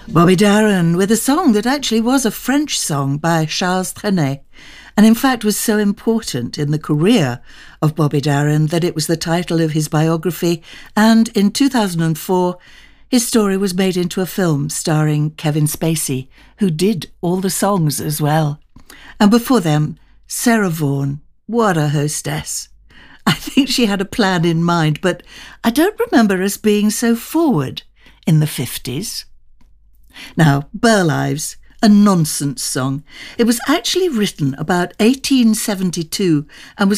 Bobby Darin with a song that actually was a French song by Charles Trenet, and in fact was so important in the career of Bobby Darin that it was the title of his biography, and in 2004 his story was made into a film starring Kevin Spacey, who did all the songs as well. And before them, Sarah Vaughan, what a hostess. I think she had a plan in mind, but I don't remember us being so forward in the 50s. Now, Burl Ives, a nonsense song. It was actually written about 1872 and was